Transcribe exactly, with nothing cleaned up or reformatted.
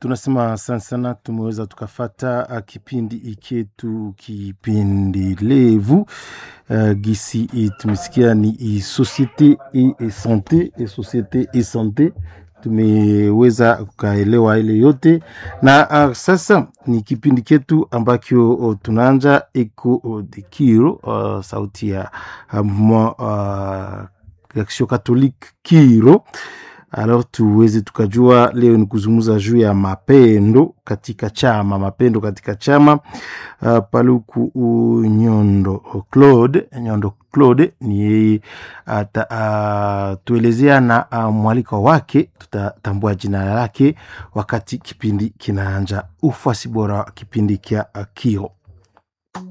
tunasema sana sana tumeweza tukafata uh, kipindi iketu kipindi levu uh, gisi uh, tumesikia ni i societe et, et sante et societe et sante. Tumeweza kukaelewa ile yote na uh, sasa ni kipindi ketu ambakyo uh, tunaanja eko uh, de Kiro, uh, sauti ya uh, Action Catholique Kiro. Alors tuweze tukajua leo ni kuzungumza juu ya mapendo katika chama, mapendo katika chama. Uh, Paluku uh, Nyondo Claude, Nyondo Claude ni yeye uh, tuelezea na uh, mwaliko wake, tutatambua jina lake wakati kipindi kinaanja. Ufuasi bora kipindi kia uh, Kiro.